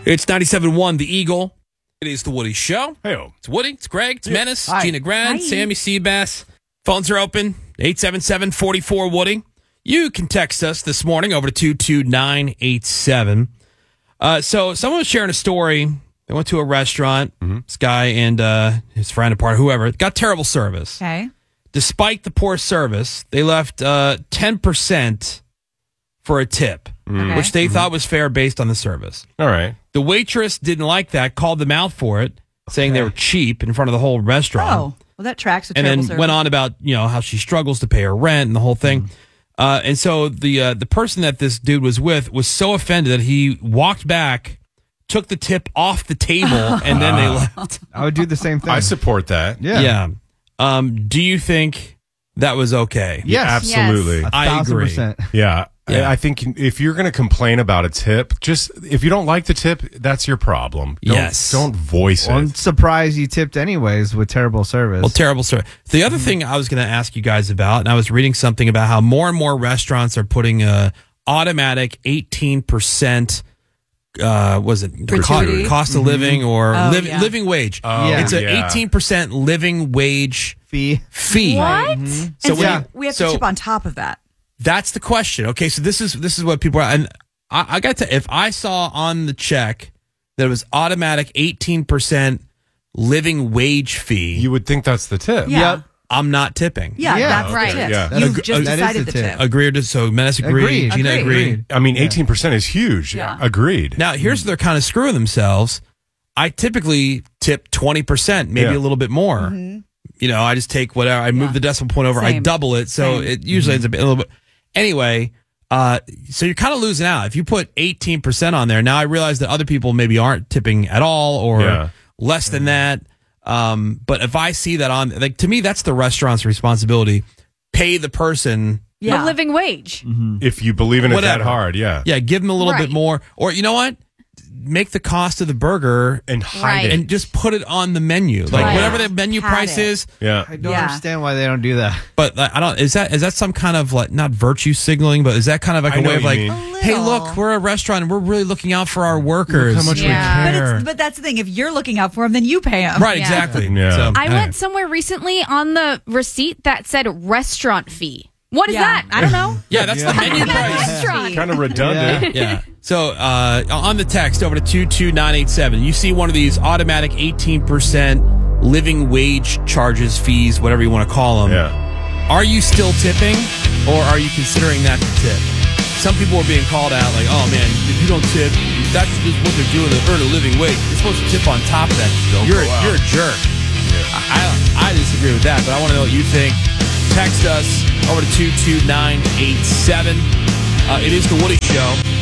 It's 97.1 The Eagle. It is the Woody Show. Hey, It's Woody. It's Greg. It's Menace. Hi. Gina Grand. Hi. Sammy Seabass. Phones are open. 877-44-WOODY. You can text us this morning over to 22987. So someone was sharing a story. They went to a restaurant. This guy and his friend, a partner, whoever, got terrible service. Okay. Despite the poor service, they left 10% for a tip, Okay. which they thought was fair based on the service. all right. The waitress didn't like that, called them out for it, saying they were cheap in front of the whole restaurant. Oh, well, that tracks a and terrible then service. went on about how she struggles to pay her rent and the whole thing. And so the person that this dude was with was so offended that he walked back, took the tip off the table, and then they left. I would do the same thing. I support that. Yeah. Do you think that was okay? Yes. Absolutely. I agree. 1,000%. Yeah. Yeah. I think if you're going to complain about a tip, just if you don't like the tip, that's your problem. Don't voice Well, I'm it. surprised you tipped anyways with terrible service. Well, terrible service. The other thing I was going to ask you guys about, and I was reading something about how more and more restaurants are putting a automatic 18%. Was it Gratuity? cost of living or Oh, yeah. living wage? Yeah. It's a yeah. 18% living wage Fee. fee. What? So And when we have so- to chip on top of that. That's the question. Okay, so this is what people are, and I got to. If I saw on the check that it was automatic 18% living wage fee, You would think that's the tip. Yeah. Yep. I'm not tipping. Yeah, Yeah. that's Okay, the tip. yeah. You've That just is decided the the tip. tip. Agreed. So Menace agreed. Gina agreed. I mean, 18% is huge. Yeah. Agreed. Now here's where they're kind of screwing themselves. I typically tip 20%, maybe Yeah. a little bit more. I just take whatever. I move the decimal point over. I Same. double it, so Same. it usually ends up a little bit. Anyway, so you're kind of losing out if you put 18% on there. Now I realize that other people maybe aren't tipping at all or Yeah. less than that. But if I see that on, like, to me, that's the restaurant's responsibility. Pay the person. Yeah. The living wage. If you believe in it Whatever. that hard, yeah. Yeah, give them a little Right. bit more. Or you know what? Make the cost of the burger And hide Right. it. and just put it on the menu, like Right. whatever the menu Had price it. is. Yeah. I don't Yeah. understand why they don't do that. But I don't. Is that some kind of like not virtue signaling, but is that kind of like I a know way of what like, you mean. A hey, little. look, we're a restaurant and we're really looking out for our workers. Look how much Yeah. we care. But that's the thing. If you're looking out for them, then you pay them. Right, Yeah. exactly. Yeah. So, I went somewhere recently on the receipt that said restaurant fee. What is Yeah. that? I don't know. Yeah, that's the menu price. Restaurant. Kind of redundant. Yeah. So on the text over to 22987, you see one of these automatic 18% living wage charges, fees, whatever you want to call them. Yeah. Are you still tipping, or are you considering that to tip? Some people are being called out like, oh man, if you don't tip, that's just what they're doing to earn a living wage. You're supposed to tip on top of that. You're a jerk. I disagree with that, but I want to know what you think. Text us over to 22987. It is the Woody Show.